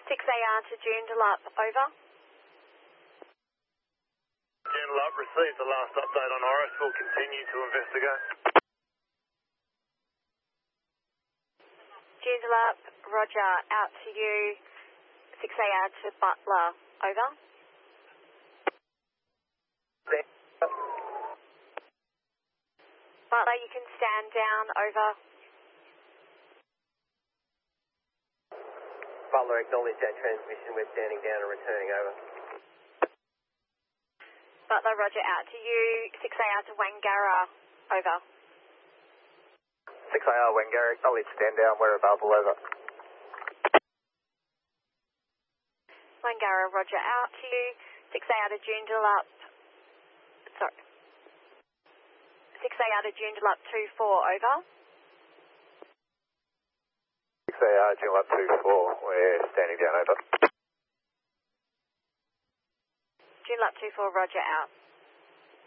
6AR to Joondalup, over. Joondalup received the last update on Horace. We'll continue to investigate. Joondalup, roger, out to you. 6AR to Butler, over. Butler, you can stand down, over. Butler, acknowledge that transmission. We're standing down and returning, over. Butler, roger, out to you. 6AR to Wangara, over. 6AR Wangara, acknowledge stand down, we're available, over. Wangara, roger, out to you. 6AR to Joondalup. Sorry. 6AR to Joondalup 24, over. 6AR Joondalup 24, we're standing down, over. Joondalup 24, roger, out.